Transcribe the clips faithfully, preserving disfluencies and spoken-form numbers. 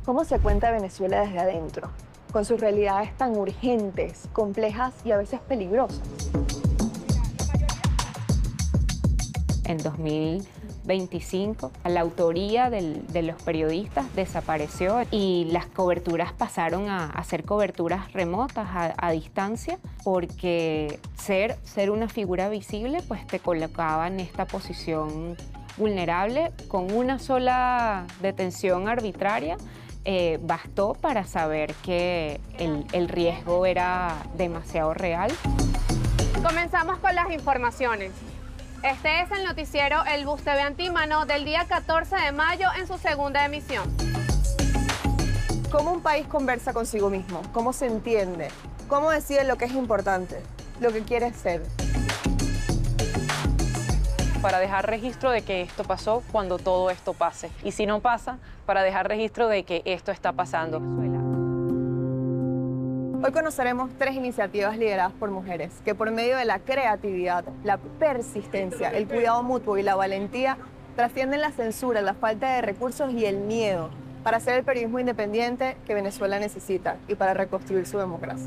¿Cómo se cuenta Venezuela desde adentro? Con sus realidades tan urgentes, complejas y a veces peligrosas. En dos mil veinticinco, la autoría del, de los periodistas desapareció y las coberturas pasaron a, a ser coberturas remotas, a, a distancia, porque ser, ser una figura visible pues te colocaba en esta posición vulnerable. Con una sola detención arbitraria eh, bastó para saber que el, el riesgo era demasiado real. Comenzamos con las informaciones. Este es el noticiero El Bus T V Antímano del día catorce de mayo en su segunda emisión. ¿Cómo un país conversa consigo mismo? ¿Cómo se entiende? ¿Cómo decide lo que es importante? Lo que quiere ser. Para dejar registro de que esto pasó cuando todo esto pase. Y si no pasa, para dejar registro de que esto está pasando. Hoy conoceremos tres iniciativas lideradas por mujeres que por medio de la creatividad, la persistencia, el cuidado mutuo y la valentía trascienden la censura, la falta de recursos y el miedo para hacer el periodismo independiente que Venezuela necesita y para reconstruir su democracia.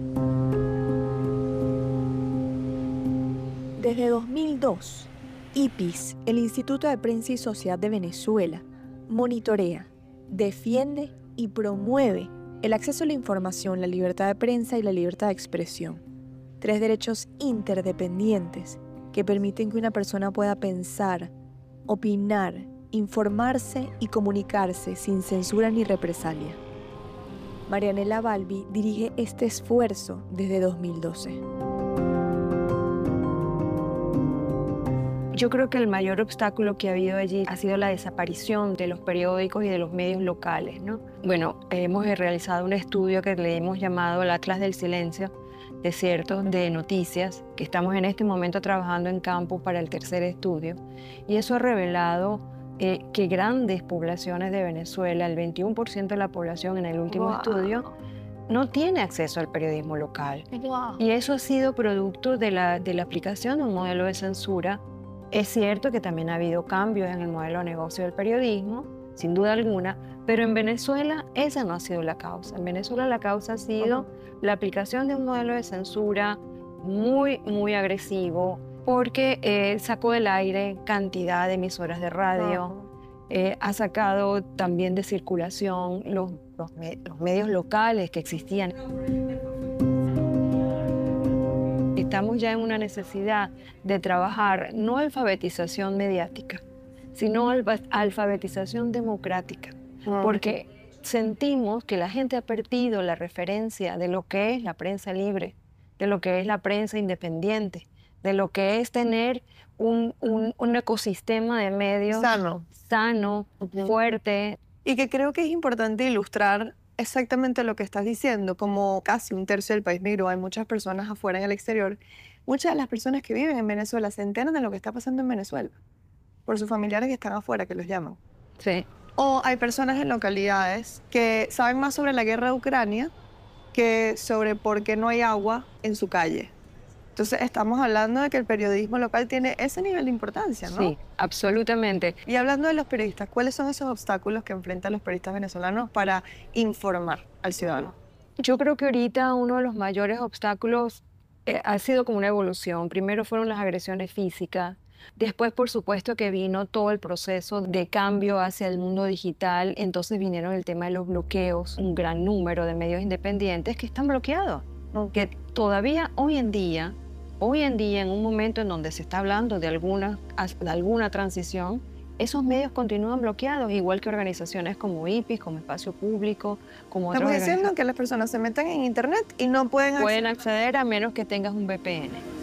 Desde dos mil dos, I P I S, el Instituto de Prensa y Sociedad de Venezuela, monitorea, defiende y promueve el acceso a la información, la libertad de prensa y la libertad de expresión. Tres derechos interdependientes que permiten que una persona pueda pensar, opinar, informarse y comunicarse sin censura ni represalia. Marianela Balbi dirige este esfuerzo desde dos mil doce. Yo creo que el mayor obstáculo que ha habido allí ha sido la desaparición de los periódicos y de los medios locales, ¿no? Bueno, hemos realizado un estudio que le hemos llamado el Atlas del Silencio, desiertos de noticias, que estamos en este momento trabajando en campo para el tercer estudio, y eso ha revelado eh, que grandes poblaciones de Venezuela, el veintiuno por ciento de la población en el último Wow. estudio, no tiene acceso al periodismo local. Wow. Y eso ha sido producto de la, de la aplicación de un modelo de censura. Es cierto que también ha habido cambios en el modelo de negocio del periodismo, sin duda alguna, pero en Venezuela esa no ha sido la causa. En Venezuela la causa ha sido uh-huh. la aplicación de un modelo de censura muy, muy agresivo, porque eh, sacó del aire cantidad de emisoras de radio, uh-huh. eh, ha sacado también de circulación los, los, me los medios locales que existían. Estamos ya en una necesidad de trabajar no alfabetización mediática, sino alfa alfabetización democrática, uh-huh. porque sentimos que la gente ha perdido la referencia de lo que es la prensa libre, de lo que es la prensa independiente, de lo que es tener un, un, un ecosistema de medios sano, sano uh-huh. fuerte. Y que creo que es importante ilustrar exactamente lo que estás diciendo. Como casi un tercio del país migró, hay muchas personas afuera en el exterior. Muchas de las personas que viven en Venezuela se enteran de lo que está pasando en Venezuela por sus familiares que están afuera, que los llaman. Sí. O hay personas en localidades que saben más sobre la guerra de Ucrania que sobre por qué no hay agua en su calle. Entonces estamos hablando de que el periodismo local tiene ese nivel de importancia, ¿no? Sí, absolutamente. Y hablando de los periodistas, ¿cuáles son esos obstáculos que enfrentan los periodistas venezolanos para informar al ciudadano? Yo creo que ahorita uno de los mayores obstáculos eh, ha sido como una evolución. Primero fueron las agresiones físicas. Después, por supuesto, que vino todo el proceso de cambio hacia el mundo digital. Entonces vinieron el tema de los bloqueos, un gran número de medios independientes que están bloqueados. Que todavía hoy en día, hoy en día, en un momento en donde se está hablando de alguna, de alguna transición, esos medios continúan bloqueados, igual que organizaciones como I P I S, como Espacio Público, como otras Estamos diciendo organizaciones. que las personas se metan en internet y no pueden acceder. Pueden acceder a menos que tengas un V P N.